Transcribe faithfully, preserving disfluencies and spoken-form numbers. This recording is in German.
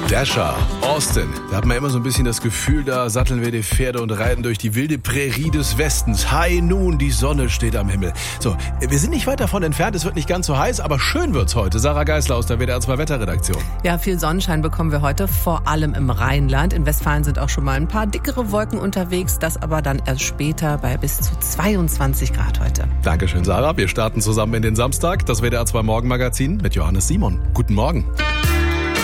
Dasher, Austin. Da hat man immer so ein bisschen das Gefühl, da satteln wir die Pferde und reiten durch die wilde Prärie des Westens. High Noon, die Sonne steht am Himmel. So, wir sind nicht weit davon entfernt, es wird nicht ganz so heiß, aber schön wird's heute. Sarah Geisler aus der W D R zwei Wetterredaktion. Ja, viel Sonnenschein bekommen wir heute, vor allem im Rheinland. In Westfalen sind auch schon mal ein paar dickere Wolken unterwegs, das aber dann erst später bei bis zu zweiundzwanzig Grad heute. Dankeschön, Sarah. Wir starten zusammen in den Samstag, das W D R zwei Morgenmagazin mit Johannes Simon. Guten Morgen.